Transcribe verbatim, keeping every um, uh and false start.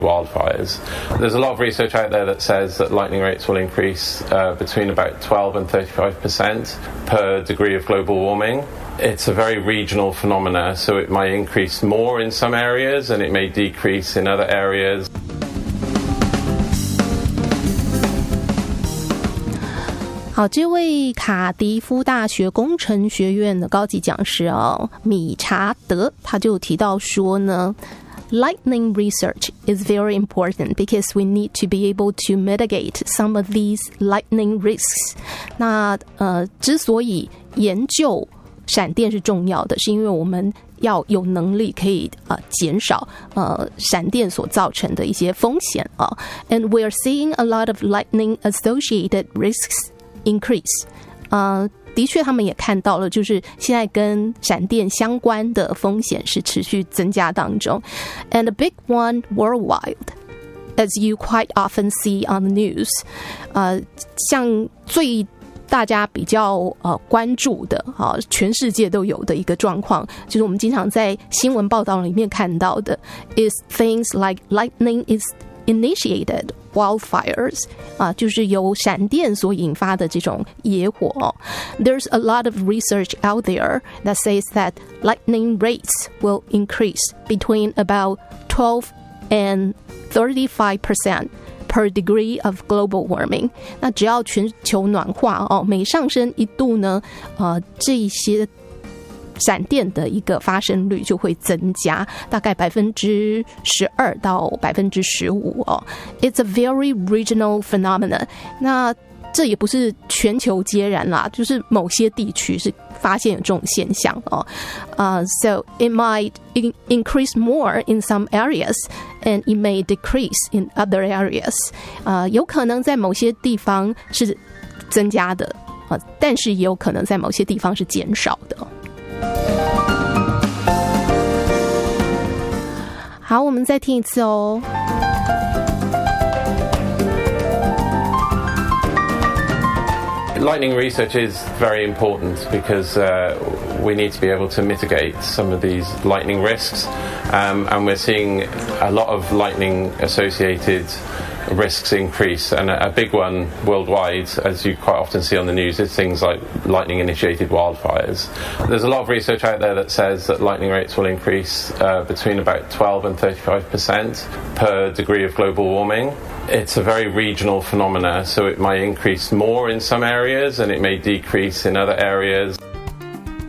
wildfires. There's a lot of research out there that says that lightning rates will increase uh, between about twelve and thirty-five percent per degree of global warming. It's a very regional phenomena, so it might increase more in some areas and it may decrease in other areas. 好，这位卡迪夫大学工程学院的高级讲师哦，米查德，他就提到说呢，Lightning research is very important because we need to be able to mitigate some of these lightning risks. 那呃，之所以研究闪电是重要的，是因为我们要有能力可以呃减少呃闪电所造成的一些风险啊。And we are seeing a lot of lightning associated risks increase. 呃。的确他们也看到了，就是现在跟闪电相关的风险是持续增加当中。And a big one worldwide, as you quite often see on the news. 呃，像最大家比较呃关注的啊，全世界都有的一个状况，就是我们经常在新闻报道里面看到的 is things like lightning is initiated wildfires, 啊，就是由闪电所引发的这种野火。There's a lot of research out there that says that lightning rates will increase between about twelve and thirty-five percent per degree of global warming. 那只要全球暖化哦，每上升一度呢，呃，这一些闪电的一个发生率就会增加，大概百分之十二到百分之十五哦。It's a very regional phenomenon. 那这也不是全球皆然啦，就是某些地区是发现有这种现象哦。Uh, so it might in- increase more in some areas, and it may decrease in other areas. 呃，有可能在某些地方是增加的，呃，但是也有可能在某些地方是减少的。好，我们再听一次哦。 Lightning research is very important because uh, we need to be able to mitigate some of these lightning risks, um, and we're seeing a lot of lightning associated risks increase, and a, a big one worldwide, as you quite often see on the news, is things like lightning initiated wildfires. There's a lot of research out there that says that lightning rates will increase uh, between about twelve and thirty-five percent per degree of global warming. It's a very regional phenomena, so it might increase more in some areas and it may decrease in other areas.